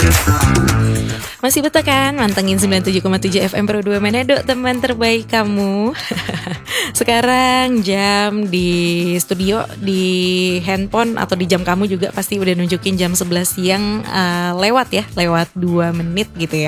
Masih betah kan mantengin 97,7 FM Pro 2 Manado, teman terbaik kamu. Sekarang jam di studio, di handphone atau di jam kamu juga pasti udah nunjukin jam 11 siang lewat 2 menit gitu ya.